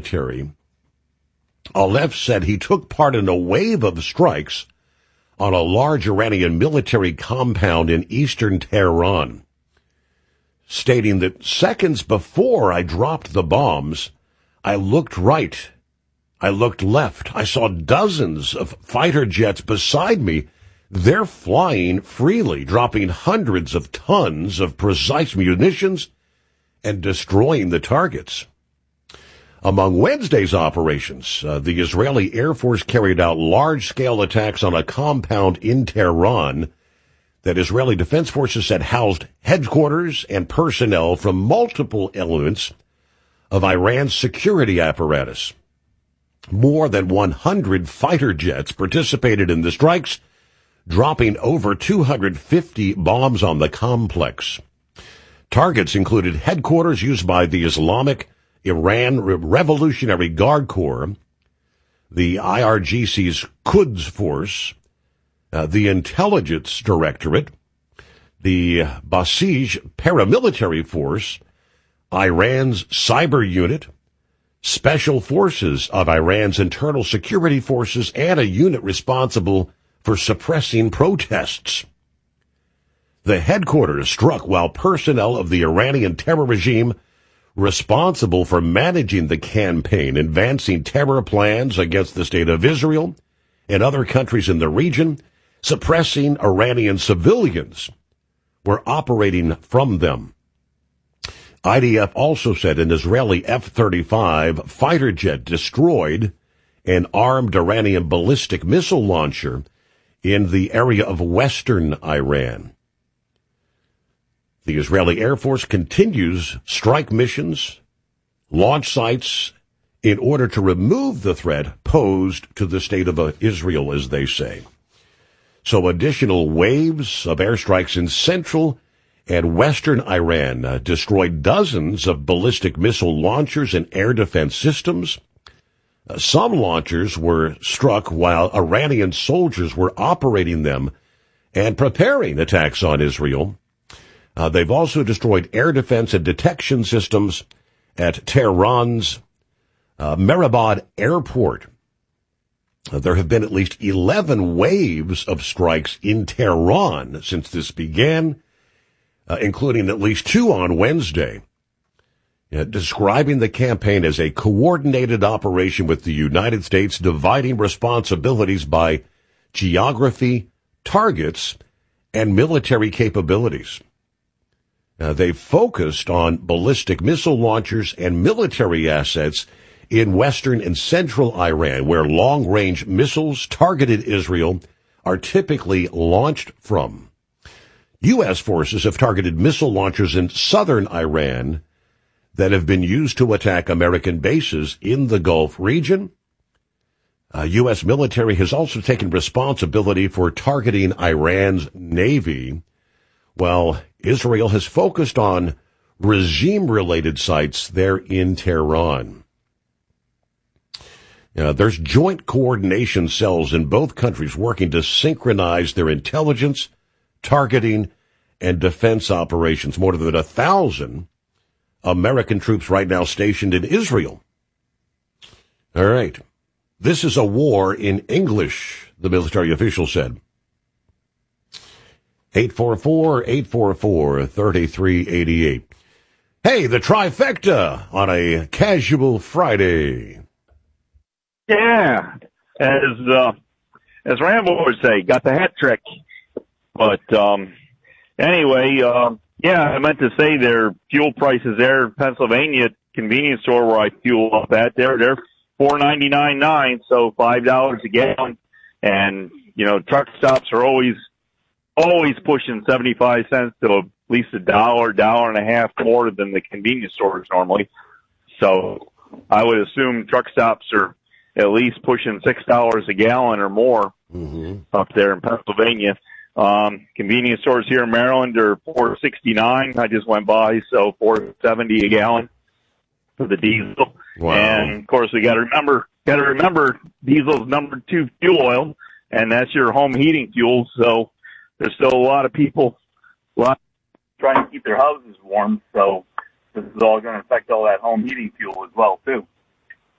military, Aleph said he took part in a wave of strikes on a large Iranian military compound in eastern Tehran, stating that seconds before I dropped the bombs, I looked right, I looked left, I saw dozens of fighter jets beside me. They're flying freely, dropping hundreds of tons of precise munitions and destroying the targets. Among Wednesday's operations, the Israeli Air Force carried out large-scale attacks on a compound in Tehran that Israeli Defense Forces said housed headquarters and personnel from multiple elements of Iran's security apparatus. More than 100 fighter jets participated in the strikes, dropping over 250 bombs on the complex. Targets included headquarters used by the Islamic Iran Revolutionary Guard Corps, the IRGC's Quds Force, the Intelligence Directorate, the Basij Paramilitary Force, Iran's Cyber Unit, Special Forces of Iran's Internal Security Forces, and a unit responsible for suppressing protests. The headquarters struck while personnel of the Iranian terror regime responsible for managing the campaign, advancing terror plans against the State of Israel and other countries in the region, suppressing Iranian civilians, were operating from them. IDF also said an Israeli F-35 fighter jet destroyed an armed Iranian ballistic missile launcher in the area of western Iran. The Israeli Air Force continues strike missions, launch sites, in order to remove the threat posed to the state of Israel, as they say. So additional waves of airstrikes in central and western Iran destroyed dozens of ballistic missile launchers and air defense systems. Some launchers were struck while Iranian soldiers were operating them and preparing attacks on Israel. They've also destroyed air defense and detection systems at Tehran's Mehrabad Airport. There have been at least 11 waves of strikes in Tehran since this began, including at least 2 on Wednesday, describing the campaign as a coordinated operation with the United States dividing responsibilities by geography, targets, and military capabilities. They focused on ballistic missile launchers and military assets in western and central Iran, where long-range missiles targeted Israel are typically launched from. U.S. forces have targeted missile launchers in southern Iran that have been used to attack American bases in the Gulf region. U.S. military has also taken responsibility for targeting Iran's Navy, while Israel has focused on regime-related sites there in Tehran. There's joint coordination cells in both countries working to synchronize their intelligence, targeting, and defense operations. More than 1,000 American troops right now stationed in Israel. All right. This is a war in English, the military official said. 844-844-3388. Hey, the trifecta on a casual Friday. Yeah, as Rambo would say, got the hat trick. But anyway, yeah, I meant to say their fuel prices there in Pennsylvania convenience store where I fuel up at, they're $4.99.9, so $5 a gallon. And truck stops are always pushing 75 cents to at least $1, and a half more than the convenience stores normally. So I would assume truck stops are at least pushing $6 a gallon or more up there in Pennsylvania. Convenience stores here in Maryland are $4.69. I just went by, so $4.70 a gallon for the diesel. Wow. And of course, we got to remember diesel's number 2 fuel oil, and that's your home heating fuel. So there's still a lot of people trying to keep their houses warm. So this is all going to affect all that home heating fuel as well too.